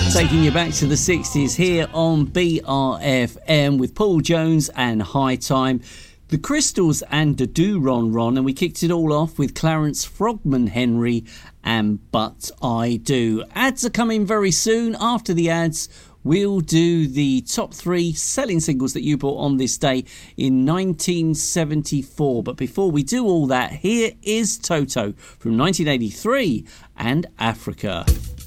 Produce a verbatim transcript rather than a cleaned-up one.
Taking you back to the sixties here on B R F M with Paul Jones and High Time, the Crystals and the Do Ron Ron, and we kicked it all off with Clarence Frogman Henry and But I Do. Ads are coming very soon. After the ads, we'll do the top three selling singles that you bought on this day in nineteen seventy-four. But before we do all that, here is Toto from nineteen eighty-three and Africa.